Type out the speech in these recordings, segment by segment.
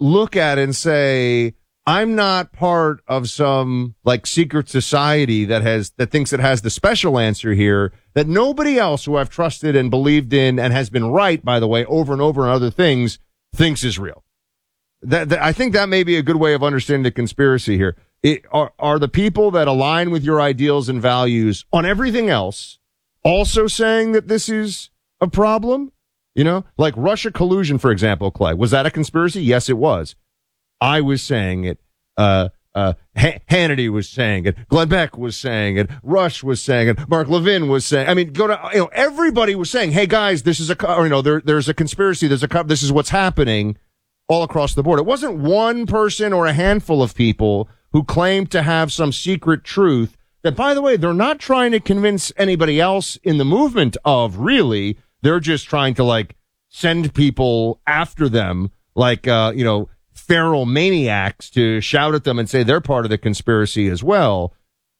look at it and say, I'm not part of some like secret society that thinks it has the special answer here that nobody else who I've trusted and believed in and has been right, by the way, over and over on other things thinks is real. That I think that may be a good way of understanding the conspiracy here. Are the people that align with your ideals and values on everything else also saying that this is a problem? You know, like Russia collusion, for example, Clay. Was that a conspiracy? Yes, it was. I was saying it. Hannity was saying it. Glenn Beck was saying it. Rush was saying it. Mark Levin was saying. I mean, everybody was saying, "Hey guys, this is there's a conspiracy. This is what's happening all across the board." It wasn't one person or a handful of people who claimed to have some secret truth that, by the way, they're not trying to convince anybody else in the movement of. Really, they're just trying to like send people after them, like feral maniacs, to shout at them and say they're part of the conspiracy as well.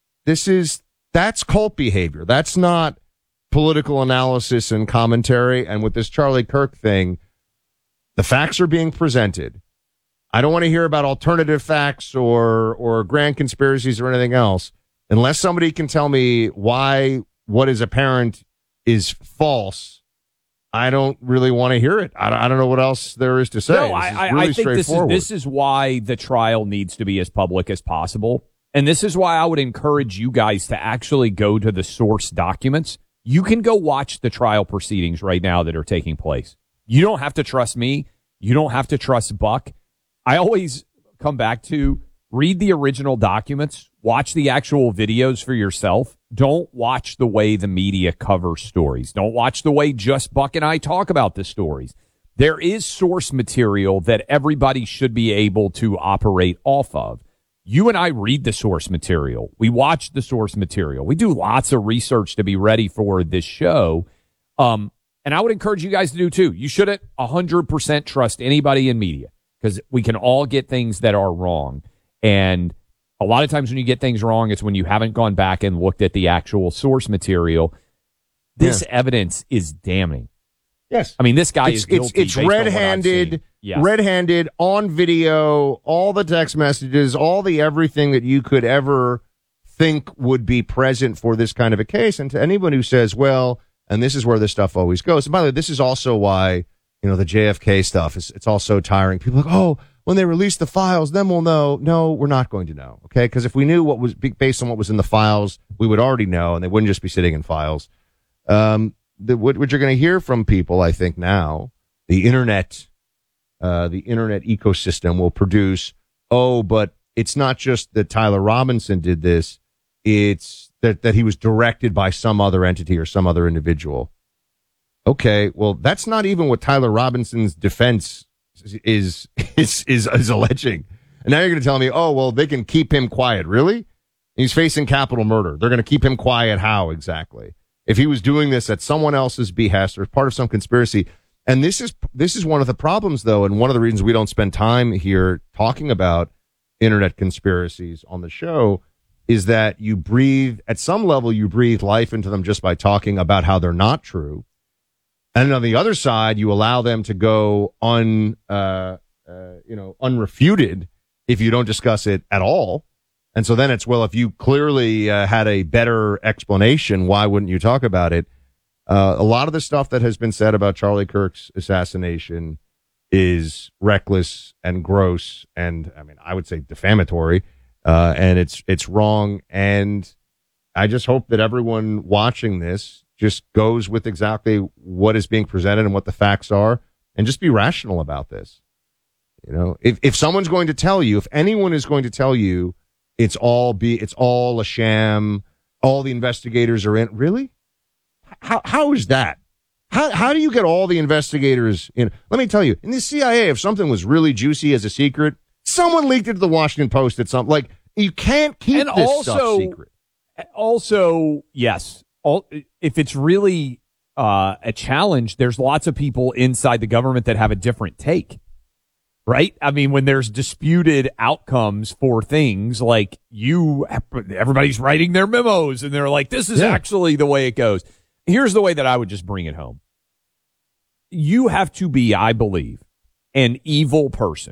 That's cult behavior. That's not political analysis and commentary. And with this Charlie Kirk thing, the facts are being presented. I don't want to hear about alternative facts or grand conspiracies or anything else unless somebody can tell me why what is apparent is false. I don't really want to hear it. I don't know what else there is to say. No, I think this is why the trial needs to be as public as possible. And this is why I would encourage you guys to actually go to the source documents. You can go watch the trial proceedings right now that are taking place. You don't have to trust me. You don't have to trust Buck. I always come back to read the original documents, watch the actual videos for yourself. Don't watch the way the media covers stories. Don't watch the way just Buck and I talk about the stories. There is source material that everybody should be able to operate off of. You and I read the source material. We watch the source material. We do lots of research to be ready for this show. And I would encourage you guys to do too. You shouldn't 100% trust anybody in media because we can all get things that are wrong. And a lot of times when you get things wrong, it's when you haven't gone back and looked at the actual source material. This evidence is damning. Yes. I mean, this guy is guilty. It's red-handed, red-handed, on video, all the text messages, all the everything that you could ever think would be present for this kind of a case. And to anyone who says, well, and this is where this stuff always goes. And by the way, this is also why, the JFK stuff it's all so tiring. People are like, oh, when they release the files, then we'll know. No, we're not going to know. Okay. Because if we knew what was based on what was in the files, we would already know, and they wouldn't just be sitting in files. What you're going to hear from people, I think now, the internet ecosystem will produce, but it's not just that Tyler Robinson did this. It's that he was directed by some other entity or some other individual. Okay. Well, that's not even what Tyler Robinson's defense is alleging. And now you're going to tell me, they can keep him quiet. Really? He's facing capital murder. They're going to keep him quiet. How exactly? If he was doing this at someone else's behest or part of some conspiracy. And this is one of the problems, though, and one of the reasons we don't spend time here talking about internet conspiracies on the show is that at some level, you breathe life into them just by talking about how they're not true. And on the other side, you allow them to go unrefuted if you don't discuss it at all. And so then it's, if you clearly had a better explanation, why wouldn't you talk about it? A lot of the stuff that has been said about Charlie Kirk's assassination is reckless and gross and, I would say defamatory, and it's wrong. And I just hope that everyone watching this just goes with exactly what is being presented and what the facts are, and just be rational about this. If someone's going to tell you, if anyone is going to tell you it's all a sham, all the investigators are in, really? How is that? How do you get all the investigators in? Let me tell you, in the CIA, if something was really juicy as a secret, someone leaked it to the Washington Post at something. Like, you can't keep this stuff secret. Also, yes. If it's really a challenge, there's lots of people inside the government that have a different take, right? When there's disputed outcomes for things like everybody's writing their memos and they're like, this is actually the way it goes. Here's the way that I would just bring it home. You have to be, I believe, an evil person